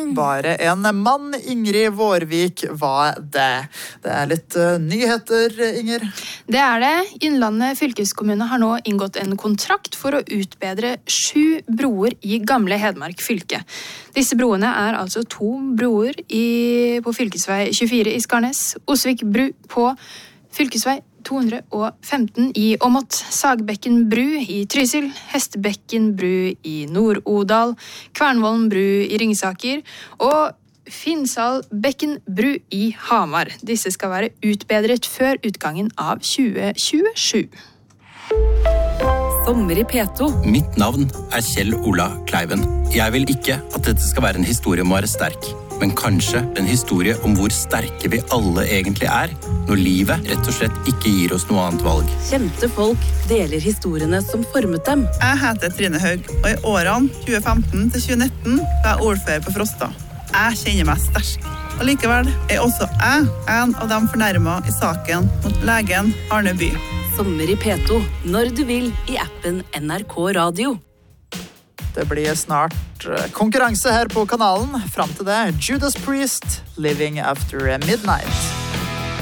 Bare en mann, Ingrid Vårvik, var det. Det litt nyheter, Inger. Det det. Innlandet fylkeskommune har nå inngått en kontrakt for å utbedre 7 broer i gamle Hedmark fylke. Disse broene altså 2 broer på fylkesvei 24 i Skarnes, Osvik bru på fylkesvei 215 i Åmot, Sagbekken bru i Trysil, Hestebekken bru i Nord-Odal, Kvernvollen bru i Ringsaker og Finnsal-Bekken bru i Hamar. Disse skal være utbedret før utgangen av 2027. Sommer i P2. Mitt navn Kjell Ola Kleiven. Jeg vil ikke at dette skal være en historie om å være sterk, men kanskje en historie om hvor sterke vi alle egentlig når livet rett og slett ikke gir oss noe annet valg. Kjente folk deler historiene som formet dem. Jeg heter Trine Haug, og i årene 2015 til 2019 var jeg ordfører på Frosta. Jeg kjenner meg sterk. Og likevel også jeg en av de fornærmet i saken mot legen Arne By. Sommer i P2, når du vil i appen NRK Radio. Det blir snart konkurranse her på kanalen. Fram til det, Judas Priest, Living After Midnight.